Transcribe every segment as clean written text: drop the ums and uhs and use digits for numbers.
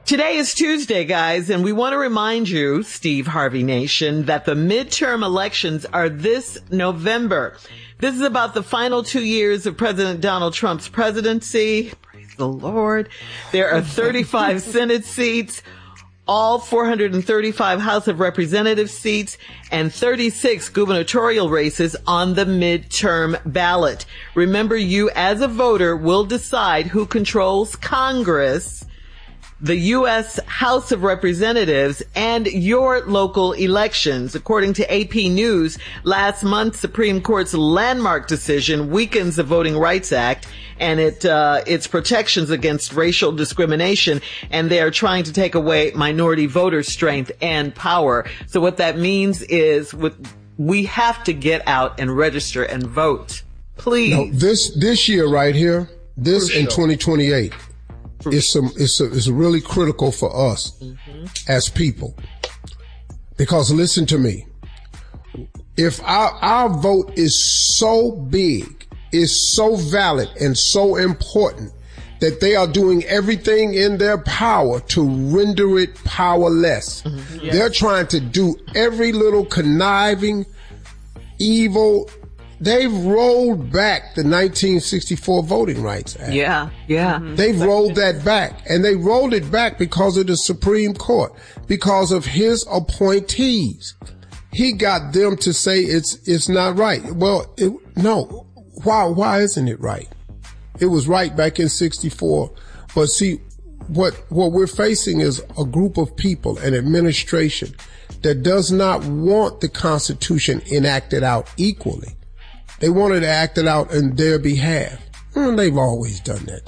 Today is Tuesday, guys, and we want to remind you, Steve Harvey Nation, that the midterm elections are this November. This is about the final 2 years of President Donald Trump's presidency. Praise the Lord. There are 35 Senate seats, all 435 House of Representatives seats, and 36 gubernatorial races on the midterm ballot. Remember, you as a voter will decide who controls Congress, the U.S. House of Representatives, and your local elections. According to AP News, last month's Supreme Court's landmark decision weakens the Voting Rights Act and its protections against racial discrimination, and they are trying to take away minority voter strength and power. So what that means is we have to get out and register and vote. Please. No, this year right here, this in 2028. It's really critical for us as people, because listen to me. If our vote is so big, is so valid and so important that they are doing everything in their power to render it powerless. Yes. They're trying to do every little conniving, evil. They've rolled back the 1964 Voting Rights Act. Yeah. They've rolled that back. And they rolled it back because of the Supreme Court, because of his appointees. He got them to say it's not right. Well, no. Why isn't it right? It was right back in 64. But see, what we're facing is a group of people, an administration that does not want the Constitution enacted out equally. They wanted to act it out in their behalf. And they've always done that.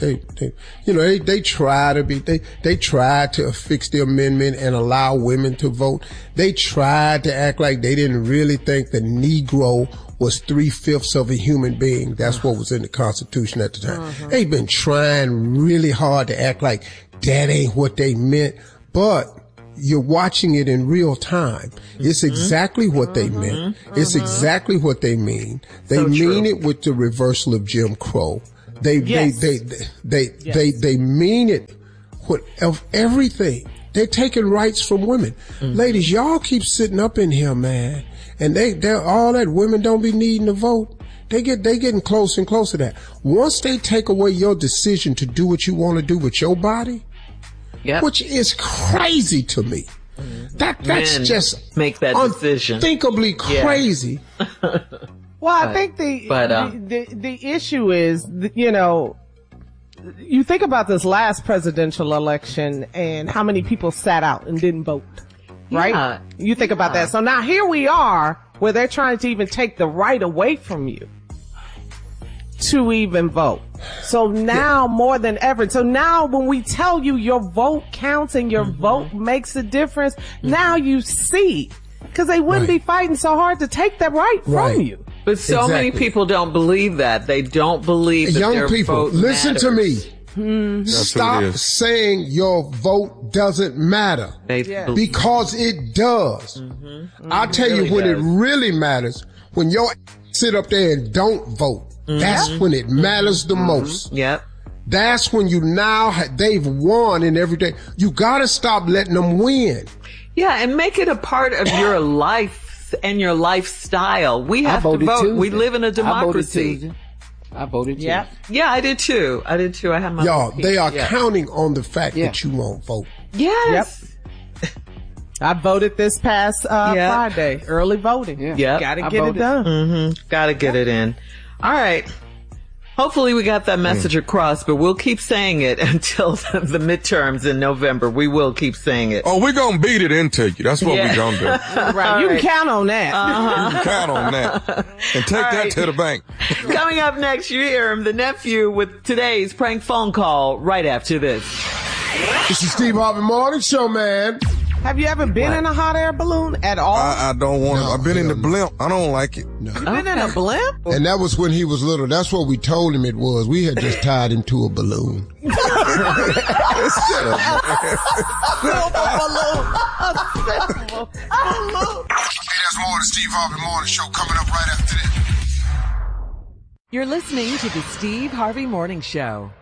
They tried to affix the amendment and allow women to vote. They tried to act like they didn't really think the Negro was 3/5 of a human being. That's what was in the Constitution at the time. They've been trying really hard to act like that ain't what they meant, but you're watching it in real time. It's exactly what they meant. It's exactly what they mean. They mean it with the reversal of Jim Crow. They mean it of everything. They're taking rights from women. Ladies, y'all keep sitting up in here, man. And they're all that women don't be needing to vote. They getting close and closer to that. Once they take away your decision to do what you want to do with your body, which is crazy to me. That's just make that decision. Unthinkably crazy. Well, I think the issue is, you think about this last presidential election and how many people sat out and didn't vote, right? Yeah. You think about that. So now here we are where they're trying to even take the right away from you to even vote. So now more than ever. So now when we tell you your vote counts and your vote makes a difference, now you see, because they wouldn't be fighting so hard to take that right from you. But so many people don't believe that. They don't believe that young their people, vote listen matters. to me. Stop saying your vote doesn't matter, because it does. I'll tell you when it really matters, when your sit up there and don't vote. That's when it matters the most. That's when they've won in every day. You gotta stop letting them win. Yeah, and make it a part of your life and your lifestyle. We have to vote. Tuesday. We live in a democracy. I voted too. Yeah, I did too. I had my Y'all, they are counting on the fact that you won't vote. Yes. I voted this past Friday. Early voting. Gotta get it done. Gotta get it in. All right. Hopefully we got that message across, but we'll keep saying it until the midterms in November. We will keep saying it. Oh, we're going to beat it into you. That's what we're going to do. Right. You can count on that. You can count on that. And take that to the bank. Coming up next, you hear him, the nephew, with today's prank phone call right after this. This is Steve Harvey Morning Show, man. Have you ever been in a hot air balloon at all? I don't want to. I've been in the blimp. I don't like it. No. You've been in a blimp? And that was when he was little. That's what we told him it was. We had just tied him to a balloon. Silver balloon. Hey, there's more of the Steve Harvey Morning Show coming up right after this. You're listening to the Steve Harvey Morning Show.